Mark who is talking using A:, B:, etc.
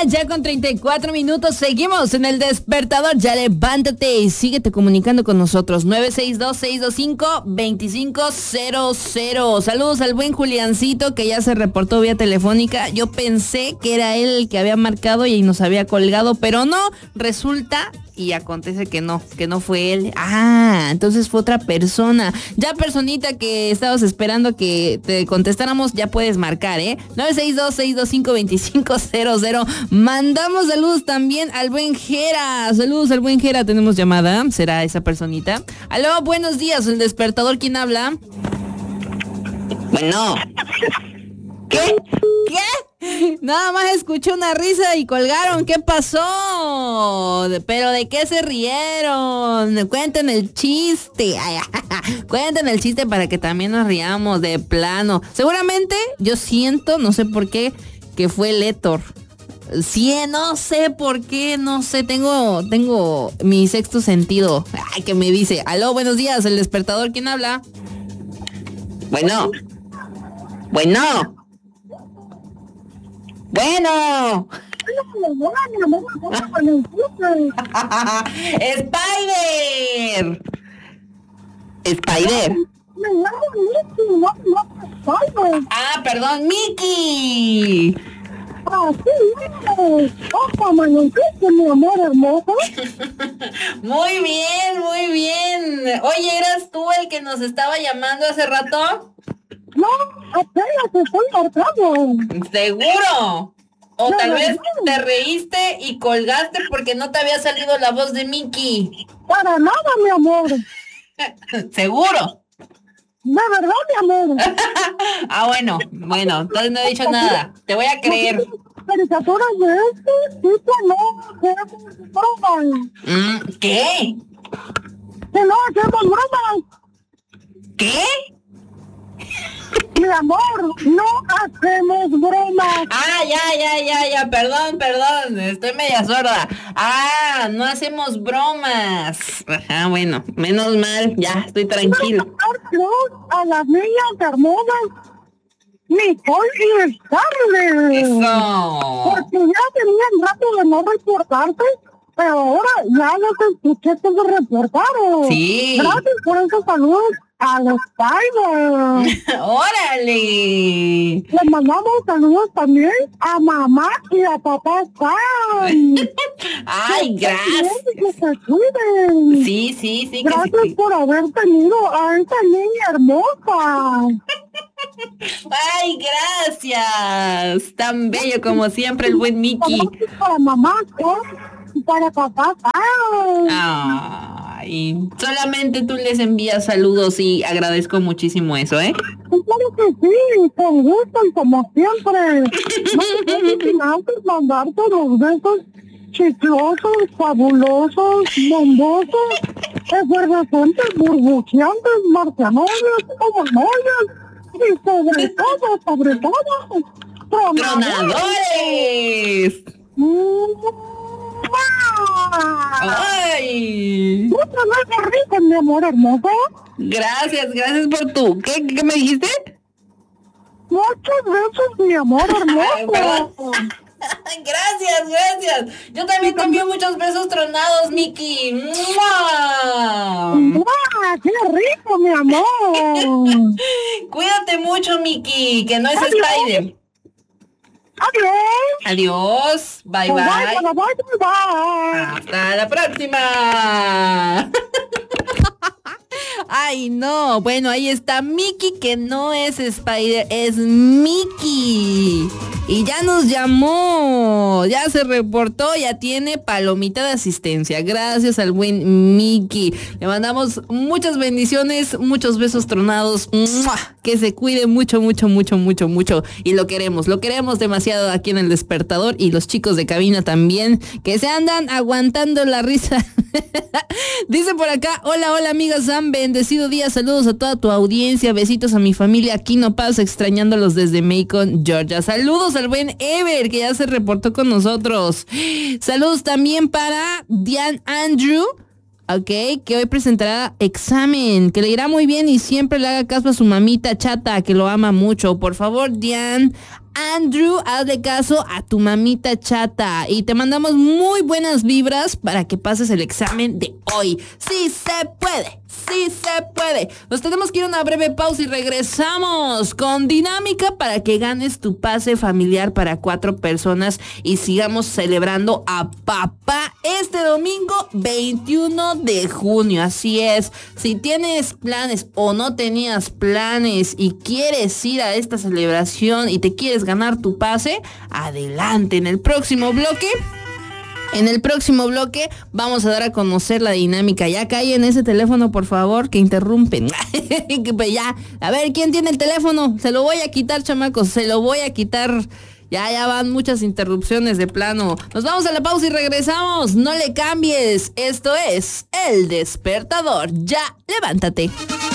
A: ya con 34 minutos. Seguimos en el despertador. Ya levántate y síguete comunicando con nosotros. 962-625-2500. Saludos al buen Juliancito que ya se reportó vía telefónica. Yo pensé que era él el que había marcado y nos había colgado, pero no, resulta y acontece que no fue él. Entonces fue otra persona. Ya personita que estabas esperando que te contestáramos, ya puedes marcar, 962-625-2500. Mandamos saludos también al buen Jera. Saludos al buen Jera. ¿Tenemos llamada? ¿Será esa personita? Aló, buenos días, el despertador, ¿quién habla?
B: Bueno.
A: ¿Qué? Nada más escuché una risa y colgaron. ¿Qué pasó? ¿Pero de qué se rieron? Cuenten el chiste. Cuenten el chiste para que también nos riamos de plano. Seguramente, yo siento, no sé por qué, que fue el Héctor. Sí, no sé por qué, no sé, tengo mi sexto sentido. Que me dice, aló, buenos días, el despertador, ¿quién habla?
B: Bueno. Spider.
A: Perdón, Mickey.
C: Mi amor hermoso.
A: Muy bien. Oye, ¿eras tú el que nos estaba llamando hace rato?
C: No, apenas estoy marcando.
A: ¿Seguro? O tal vez te reíste y colgaste porque no te había salido la voz de Mickey.
C: Para nada, mi amor.
A: ¿Seguro?
C: De verdad, mi amor.
A: Bueno, entonces no he dicho nada. Te voy a creer.
C: Caricaturas de este tipo no hacemos bromas.
A: ¿Qué?
C: Que no hacemos bromas.
A: ¿Qué?
C: Mi amor, no hacemos bromas.
A: Ya, perdón, estoy media sorda. No hacemos bromas. Bueno, menos mal, ya, estoy tranquilo.
C: A las niñas hermosas, Nicole y Scarlett.
A: Eso.
C: Porque ya tenían rato de no reportarte, pero ahora ya los escuché que se reportaron.
A: Sí.
C: Gracias por esos saludos a los Spider.
A: ¡Órale!
C: Les mandamos saludos también a mamá y a papá Sam.
A: ¡Ay, gracias!
C: Que se cuiden.
A: Sí.
C: Gracias por haber tenido a esta niña hermosa.
A: ¡Ay, gracias! Tan bello como siempre el buen Mickey.
C: Para mamá y para papá Sam.
A: Ay, solamente tú les envías saludos y agradezco muchísimo eso,
C: Claro que sí, con gusto y como siempre. No puedo sin antes mandarte los besos chiclosos, fabulosos, bombosos, efervescentes, burbujeantes, marcianoides, homonoides y sobre todo,
A: ¡Tronadores! ¡Ay!
C: Muchas gracias, rico, mi amor hermoso.
A: Gracias por tu... ¿Qué me dijiste?
C: Muchos besos, mi amor hermoso.
A: Gracias. Yo también te envío muchos besos tronados, Mickey. ¡Mua!
C: ¡Qué rico, mi amor!
A: Cuídate mucho, Mickey, que no es Spider. Adiós. Bye. Hasta la próxima. Ay, no. Bueno, ahí está Mickey, que no es Spider, es Mickey. Y ya nos llamó, ya se reportó, ya tiene palomita de asistencia. Gracias al buen Mickey. Le mandamos muchas bendiciones, muchos besos tronados. ¡Mua! Que se cuide mucho. Y lo queremos demasiado aquí en el despertador. Y los chicos de cabina también, que se andan aguantando la risa. Dice por acá, hola amiga Sam, bendecido día, saludos a toda tu audiencia, besitos a mi familia aquí no paso, extrañándolos desde Macon, Georgia. Saludos al buen Ever, que ya se reportó con nosotros. Saludos también para Diane Andrew, ok, que hoy presentará examen, que le irá muy bien y siempre le haga caso a su mamita chata, que lo ama mucho. Por favor, Diane Andrew, hazle caso a tu mamita chata y te mandamos muy buenas vibras para que pases el examen de hoy. ¡Sí se puede! ¡Sí se puede! Nos tenemos que ir a una breve pausa y regresamos con dinámica para que ganes tu pase familiar para 4 personas y sigamos celebrando a papá este domingo 21 de junio. Así es, si tienes planes o no tenías planes y quieres ir a esta celebración y te quieres ganar tu pase, adelante. En el próximo bloque vamos a dar a conocer la dinámica. Ya cae en ese teléfono, por favor, que interrumpen. Ya, a ver, ¿quién tiene el teléfono? Se lo voy a quitar, chamacos, se lo voy a quitar. Ya van muchas interrupciones de plano. Nos vamos a la pausa y regresamos. No le cambies. Esto es El Despertador. Ya, levántate.